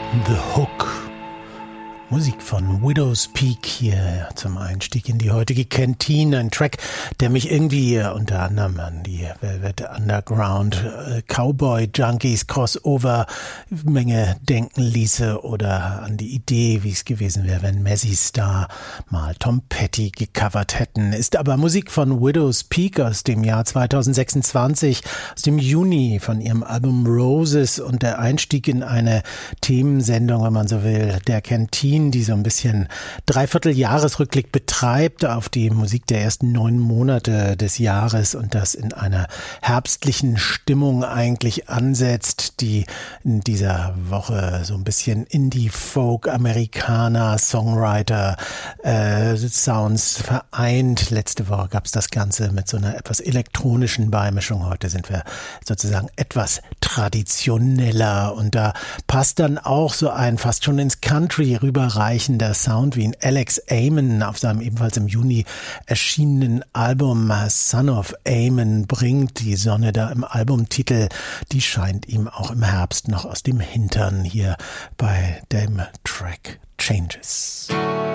The Hook. Musik von Widow's Peak hier zum Einstieg in die heutige Kantine. Ein Track, der mich irgendwie unter anderem an die Velvet Underground Cowboy Junkies Crossover Menge denken ließe oder an die Idee, wie es gewesen wäre, wenn Mazzy Star mal Tom Petty gecovert hätten. Ist aber Musik von Widow's Peak aus dem Jahr 2026, aus dem Juni von ihrem Album Roses und der Einstieg in eine Themensendung, wenn man so will, der Kantine, die so ein bisschen Dreivierteljahresrückblick betreibt auf die Musik der ersten 9 Monate des Jahres und das in einer herbstlichen Stimmung eigentlich ansetzt, die in dieser Woche so ein bisschen Indie-Folk, Amerikaner, Songwriter, Sounds vereint. Letzte Woche gab es das Ganze mit so einer etwas elektronischen Beimischung. Heute sind wir sozusagen etwas traditioneller und da passt dann auch so ein fast schon ins Country rüberreichender Sound wie in Alex Amon auf seinem ebenfalls im Juni erschienenen Album Son of Amon bringt. Die Sonne da im Albumtitel, die scheint ihm auch im Herbst noch aus dem Hintern hier bei dem Track Changes.